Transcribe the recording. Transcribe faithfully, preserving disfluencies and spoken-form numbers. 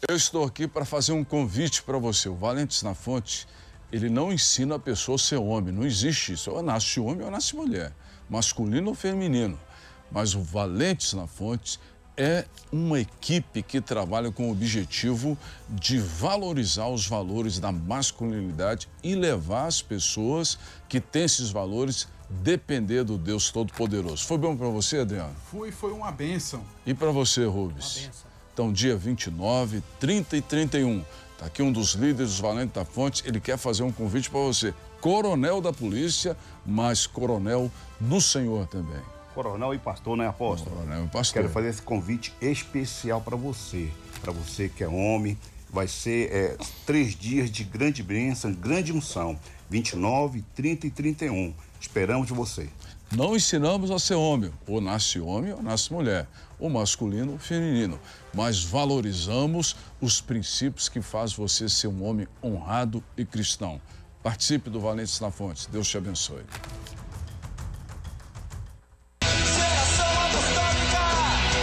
Eu estou aqui para fazer um convite para você. O Valentes na Fonte, ele não ensina a pessoa a ser homem, não existe isso. Ou nasce homem ou nasce mulher, masculino ou feminino. Mas o Valentes na Fonte é uma equipe que trabalha com o objetivo de valorizar os valores da masculinidade e levar as pessoas que têm esses valores depender do Deus Todo-Poderoso. Foi bom para você, Adriano? Foi, foi uma bênção. E para você, Rubens? Uma bênção. Então, dia vinte e nove, trinta e trinta e um. Está aqui um dos líderes dos Valentes da Fonte. Ele quer fazer um convite para você. Coronel da polícia, mas coronel no Senhor também. Coronel e pastor, né, apóstolo? Coronel e pastor. Quero fazer esse convite especial para você. Para você que é homem. Vai ser é, três dias de grande bênção, grande unção. vinte e nove, trinta e trinta e um. Esperamos você. Não ensinamos a ser homem, ou nasce homem ou nasce mulher, ou masculino ou feminino, mas valorizamos os princípios que faz você ser um homem honrado e cristão. Participe do Valentes na Fonte. Deus te abençoe.